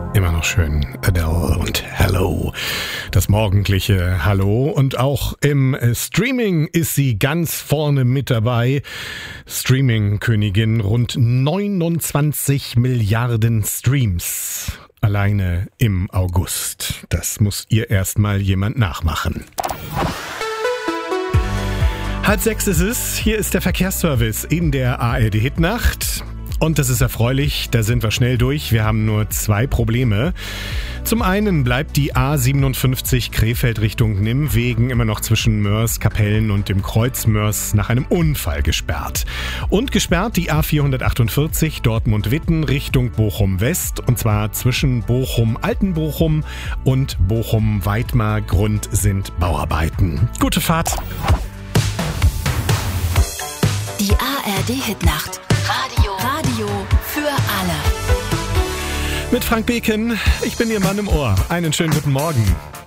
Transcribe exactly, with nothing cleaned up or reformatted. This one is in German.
Immer noch schön Adele und Hello. Das morgendliche Hallo. Und auch im Streaming ist sie ganz vorne mit dabei. Streaming-Königin, rund neunundzwanzig Milliarden Streams. Alleine im August. Das muss ihr erstmal jemand nachmachen. Halb sechs ist es. Hier ist der Verkehrsservice in der A R D-Hitnacht. Und das ist erfreulich, da sind wir schnell durch. Wir haben nur zwei Probleme. Zum einen bleibt die A siebenundfünfzig Krefeld Richtung Nimwegen immer noch zwischen Mörs, Kapellen und dem Kreuz Mörs nach einem Unfall gesperrt. Und gesperrt die A vierhundertachtundvierzig Dortmund-Witten Richtung Bochum-West. Und zwar zwischen Bochum-Altenbochum und Bochum-Weidmar. Grund sind Bauarbeiten. Gute Fahrt! Die A R D-Hitnacht. Radio. Radio für alle. Mit Frank Beken, ich bin Ihr Mann im Ohr. Einen schönen guten Morgen.